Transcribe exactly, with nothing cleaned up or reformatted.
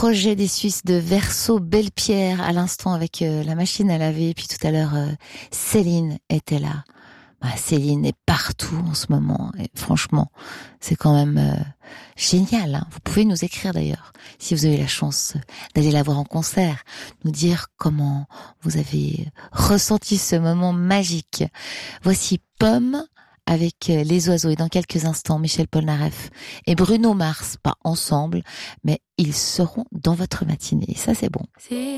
projet des Suisses de Verso Belle-Pierre à l'instant avec euh, la machine à laver. Puis tout à l'heure, euh, Céline était là. Bah, Céline est partout en ce moment. Et franchement, c'est quand même euh, génial. Hein. Vous pouvez nous écrire d'ailleurs, si vous avez la chance d'aller la voir en concert, nous dire comment vous avez ressenti ce moment magique. Voici Pomme avec les oiseaux. Et dans quelques instants, Michel Polnareff et Bruno Mars, pas ensemble, mais ils seront dans votre matinée. Et ça, c'est bon.